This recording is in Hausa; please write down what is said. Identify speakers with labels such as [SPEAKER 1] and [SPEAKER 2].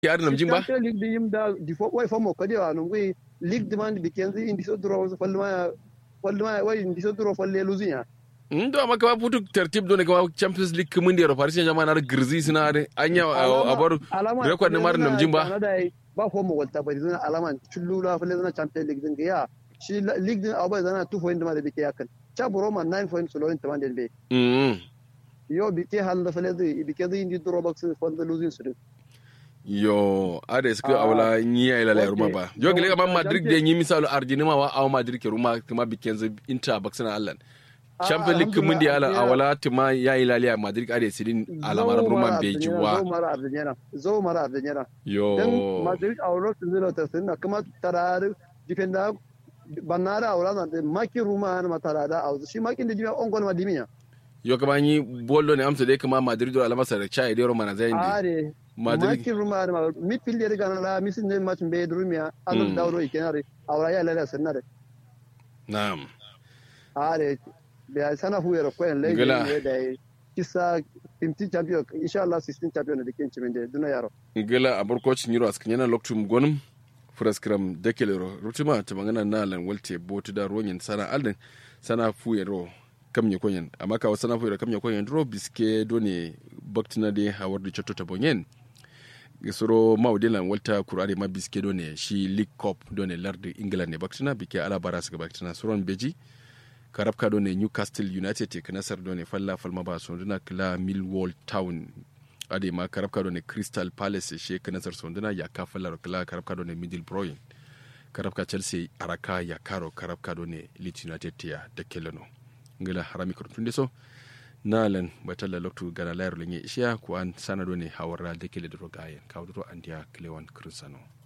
[SPEAKER 1] yar nam jimba
[SPEAKER 2] Champions League di yimda di fo way famo kadi wa no wi league demand bi kenzi indi so duro falma way indi so duro falle luzinya
[SPEAKER 1] ndo ma kama putu tertib do ne kama Champions League mun dero Paris Saint-Germain na girzi sina are anya abaru record ne mar nam jimba
[SPEAKER 2] ba famo walta bari zana alama chullula falle zana Champions League din ya shi league din abai zana 2 point ma da bike yakan cha Roma 9 point solo inta manden be yo bike hal da falle zai bike zai indi duro box falle luzin su
[SPEAKER 1] yo ade suka awla nyi ay la ruma ba yo gele ma Madrid de nyi misalu Argentina wa aw Madrid ke ruma kuma bikenzo Inter baksana Allah Champions League mun di ala awla tima ya ilaliya Madrid ade sidin alamar ruma be jiwa
[SPEAKER 2] zo mara Argentina
[SPEAKER 1] yo
[SPEAKER 2] dan Madrid awlo tindiro ta sinna kuma tarar defender banara awla na maki ruma na tarada aw shi makin da jiwa ongol ma dimiya
[SPEAKER 1] yo kama nyi bollo ne amsa de kuma Madrid do alama sa chai de roma na zaindi
[SPEAKER 2] Madrid maki ruma na midfield de ganala misin ne match be drumiya anu dawro ikenare awla ya lala sanare
[SPEAKER 1] na'am
[SPEAKER 2] are da sana huyar koyan lai ne da kisa 15 champion inshallah 16 champion da kinci min da duna yaro
[SPEAKER 1] gela abarkoci nyiro askanyana loktum gonum fraskram dekelero rutuma ta magana na lan walte botu da ronyin sana alden sana fuyero kamye konyen amma ka sana fuyero kamye konyen dro biske done baktina de hawar da chotto ta bonyen gisoro maudilan walta kurare ma biske done shi league cup done lardi england ne baktina bike ala baras ga baktina suron beji karabka do ne Newcastle United te kanasar do ne falla falma ba sonduna kla Millwall Town ade ma karabka do ne Crystal Palace she kanasar sonduna ya ka falla kla karabka do ne Middlesbrough karabka Chelsea araka ya karo karabka do ne Leeds United ya da kelano ngala harami kurtunde so nalan batalla loktu gana layar lenye ishiya ko an sana do ne hawara da kele do gayen kawdo andiya klewan krinsano